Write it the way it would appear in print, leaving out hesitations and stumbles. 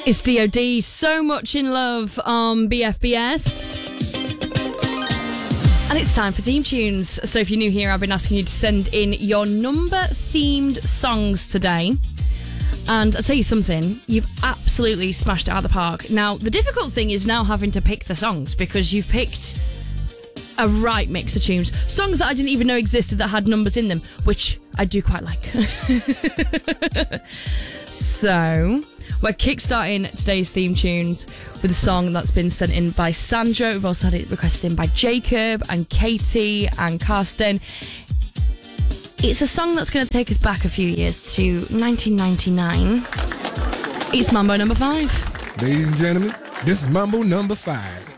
It's D.O.D. So Much in Love on BFBS. And it's time for theme tunes. So if you're new here, I've been asking you to send in your number-themed songs today. And I'll tell you something, you've absolutely smashed it out of the park. Now, the difficult thing is now having to pick the songs, because you've picked a right mix of tunes. Songs that I didn't even know existed that had numbers in them, which I do quite like. So, we're kickstarting today's theme tunes with a song that's been sent in by Sandra. We've also had it requested in by Jacob and Katie and Karsten. It's a song that's going to take us back a few years to 1999. It's Mambo number 5. Ladies and gentlemen, this is Mambo number 5.